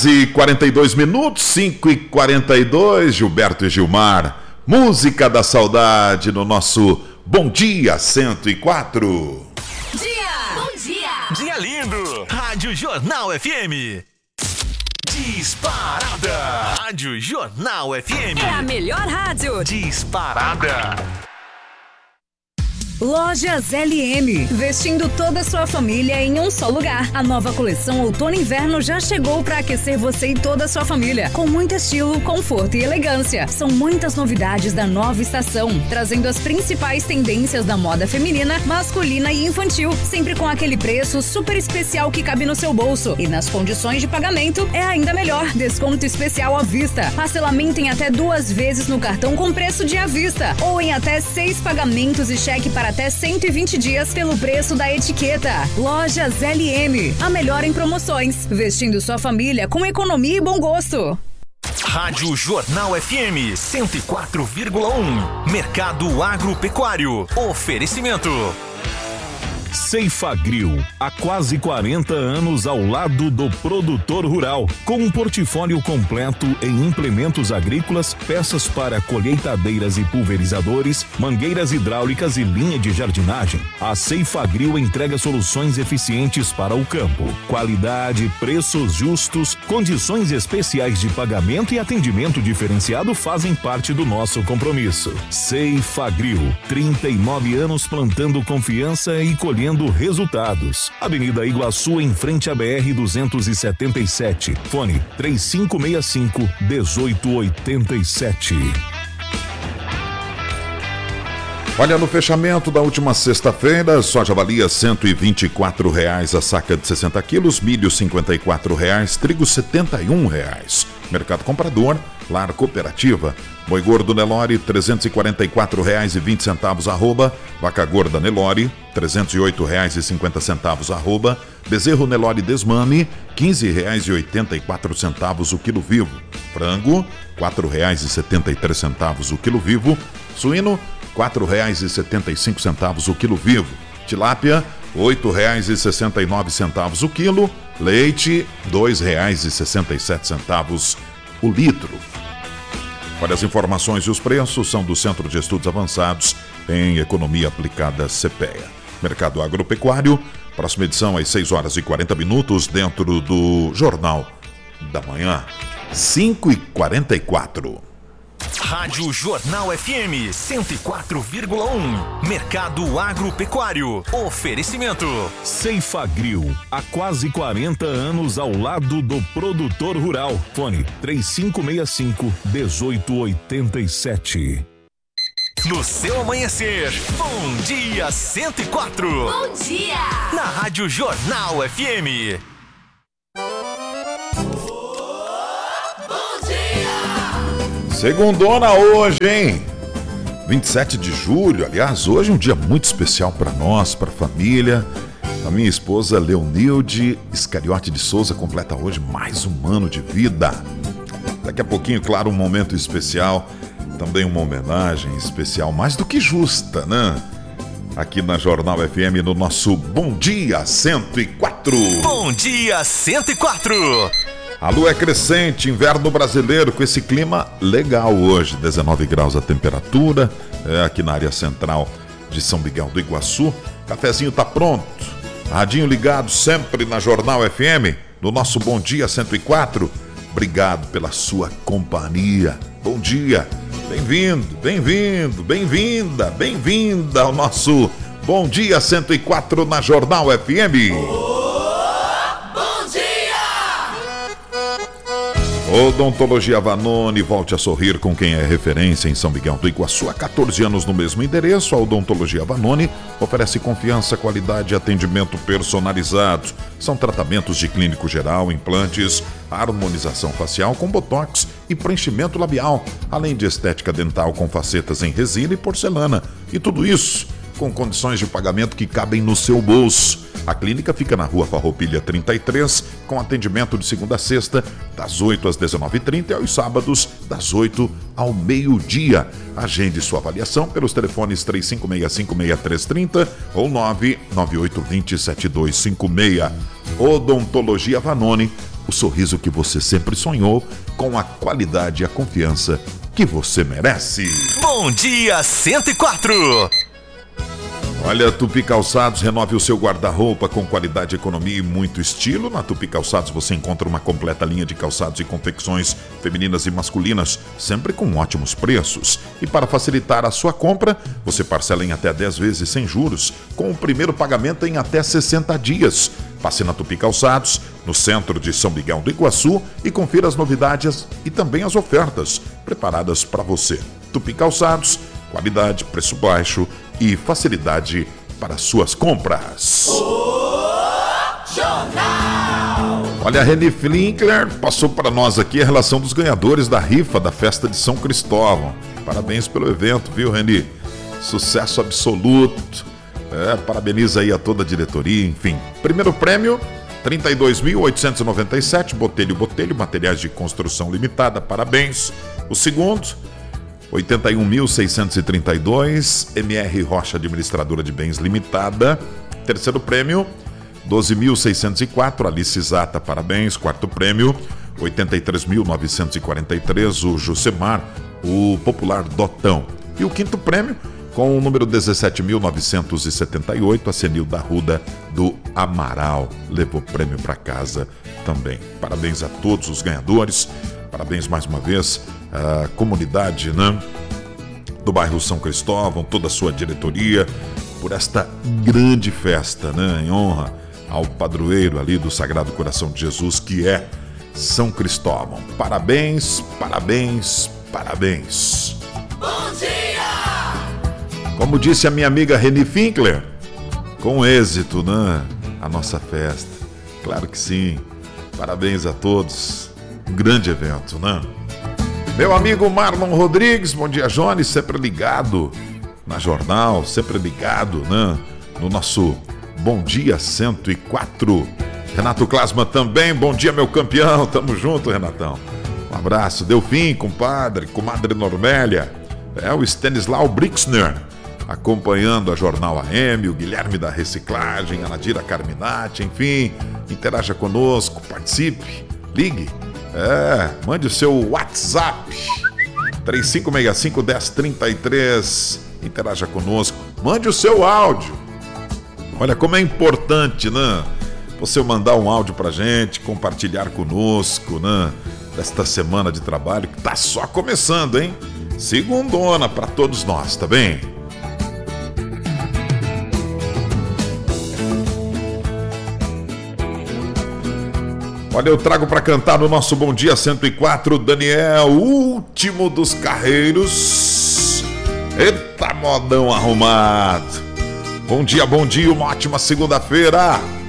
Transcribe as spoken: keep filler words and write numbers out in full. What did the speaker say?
horas e quarenta e dois minutos, cinco e quarenta e dois, Gilberto e Gilmar, música da saudade no nosso Bom Dia cento e quatro. Dia! Bom dia! Dia lindo! Rádio Jornal F M. Disparada! Rádio Jornal F M. É a melhor rádio. Disparada! Lojas L M, vestindo toda a sua família em um só lugar. A nova coleção Outono e Inverno já chegou para aquecer você e toda a sua família, com muito estilo, conforto e elegância. São muitas novidades da nova estação, trazendo as principais tendências da moda feminina, masculina e infantil, sempre com aquele preço super especial que cabe no seu bolso. E nas condições de pagamento é ainda melhor, desconto especial à vista, parcelamento em até duas vezes no cartão com preço de à vista, ou em até seis pagamentos e cheque para até cento e vinte dias pelo preço da etiqueta. Lojas L M, a melhor em promoções, vestindo sua família com economia e bom gosto. Rádio Jornal F M cento e quatro vírgula um. Mercado Agropecuário. Oferecimento. Ceifagrill, há quase quarenta anos ao lado do produtor rural, com um portfólio completo em implementos agrícolas, peças para colheitadeiras e pulverizadores, mangueiras hidráulicas e linha de jardinagem. A Ceifagrill entrega soluções eficientes para o campo, qualidade, preços justos, condições especiais de pagamento e atendimento diferenciado fazem parte do nosso compromisso. Ceifagrill, trinta e nove anos plantando confiança e colhendo resultados. Avenida Iguaçu, em frente à B R duzentos e setenta e sete. Fone três cinco seis cinco, um oito oito sete. Olha, no fechamento da última sexta-feira, soja valia cento e vinte e quatro reais a saca de sessenta quilos, milho cinquenta e quatro reais, trigo setenta e um reais. Mercado Comprador, Lar Cooperativa, boi gordo Nelore trezentos e quarenta e quatro reais e vinte centavos arroba, vaca gorda Nelore trezentos e oito reais e cinquenta centavos arroba, bezerro Nelore Desmame quinze reais e oitenta e quatro centavos o quilo vivo, frango quatro reais e setenta e três centavos o quilo vivo, suíno quatro reais e setenta e cinco centavos o quilo vivo, tilápia oito reais e sessenta e nove centavos o quilo, leite dois reais e sessenta e sete centavos o litro. Olha, as informações e os preços são do Centro de Estudos Avançados em Economia Aplicada CEPEA. Mercado Agropecuário, próxima edição às seis horas e quarenta minutos dentro do Jornal da Manhã, cinco e quarenta e quatro. Rádio Jornal F M cento e quatro vírgula um. Mercado Agropecuário. Oferecimento. Ceifagrill, há quase quarenta anos ao lado do produtor rural. Fone três cinco seis cinco, um oito oito sete. No seu amanhecer, Bom Dia cento e quatro. Bom dia! Na Rádio Jornal F M. Segundona hoje, hein? vinte e sete de julho, aliás, hoje é um dia muito especial para nós, para a família. A minha esposa Leonilde Iscariote de Souza completa hoje mais um ano de vida. Daqui a pouquinho, claro, um momento especial, também uma homenagem especial, mais do que justa, né? Aqui na Jornal F M, no nosso Bom Dia cento e quatro. Bom Dia cento e quatro. A lua é crescente, inverno brasileiro, com esse clima legal hoje, dezenove graus a temperatura, é, aqui na área central de São Miguel do Iguaçu. Cafezinho tá pronto, radinho ligado sempre na Jornal F M, no nosso Bom Dia cento e quatro. Obrigado pela sua companhia. Bom dia, bem-vindo, bem-vindo, bem-vinda, bem-vinda ao nosso Bom Dia cento e quatro na Jornal F M. Odontologia Vanoni, volte a sorrir com quem é referência em São Miguel do Iguaçu. Há catorze anos no mesmo endereço, a Odontologia Vanoni oferece confiança, qualidade e atendimento personalizado. São tratamentos de clínico geral, implantes, harmonização facial com botox e preenchimento labial, além de estética dental com facetas em resina e porcelana. E tudo isso com condições de pagamento que cabem no seu bolso. A clínica fica na Rua Farroupilha trinta e três, com atendimento de segunda a sexta, das oito às dezenove e trinta e aos sábados, das oito ao meio-dia. Agende sua avaliação pelos telefones três cinco seis cinco, seis três três zero ou nove nove oito dois zero, sete dois cinco seis. Odontologia Vanoni, o sorriso que você sempre sonhou, com a qualidade e a confiança que você merece. Bom dia cento e quatro. Olha, Tupi Calçados, renove o seu guarda-roupa com qualidade, economia e muito estilo. Na Tupi Calçados você encontra uma completa linha de calçados e confecções femininas e masculinas, sempre com ótimos preços. E para facilitar a sua compra, você parcela em até dez vezes sem juros, com o primeiro pagamento em até sessenta dias. Passe na Tupi Calçados, no centro de São Miguel do Iguaçu, e confira as novidades e também as ofertas preparadas para você. Tupi Calçados, qualidade, preço baixo e facilidade para suas compras. Olha, a Reni Flinkler passou para nós aqui a relação dos ganhadores da rifa da festa de São Cristóvão. Parabéns pelo evento, viu, Reni? Sucesso absoluto. É, parabeniza aí a toda a diretoria, enfim. Primeiro prêmio, trinta e dois mil oitocentos e noventa e sete, Botelho Botelho, materiais de construção limitada, parabéns. O segundo, oitenta e um mil seiscentos e trinta e dois, M R Rocha Administradora de Bens Limitada. Terceiro prêmio, doze mil seiscentos e quatro, Alice Zata, parabéns. Quarto prêmio, oitenta e três mil novecentos e quarenta e três, o Jusemar, o popular Dotão. E o quinto prêmio, com o número dezessete mil novecentos e setenta e oito, a Senilda Arruda do Amaral levou prêmio para casa também. Parabéns a todos os ganhadores, parabéns mais uma vez à comunidade, né, do bairro São Cristóvão, toda a sua diretoria, por esta grande festa, né, em honra ao padroeiro ali do Sagrado Coração de Jesus, que é São Cristóvão. Parabéns, parabéns, parabéns. Bom dia! Como disse a minha amiga Reni Finkler, com êxito, né? A nossa festa. Claro que sim. Parabéns a todos. Um grande evento, né? Meu amigo Marlon Rodrigues, bom dia, Jones, sempre ligado na Jornal, sempre ligado, né? No nosso Bom Dia cento e quatro. Renato Klasman também, bom dia, meu campeão. Tamo junto, Renatão. Um abraço. Delfim, compadre, comadre Normélia. É o Stanislau Brixner acompanhando a Jornal A M, o Guilherme da Reciclagem, a Nadira Carminati, enfim, interaja conosco, participe, ligue, é, mande o seu WhatsApp, três cinco seis cinco, um zero três três, interaja conosco, mande o seu áudio. Olha como é importante, né, você mandar um áudio pra gente, compartilhar conosco, né, desta semana de trabalho que tá só começando, hein? Segundona pra todos nós, tá bem? Olha, eu trago para cantar no nosso Bom Dia cento e quatro, Daniel, último dos carreiros. Eita, modão arrumado. Bom dia, bom dia, uma ótima segunda-feira.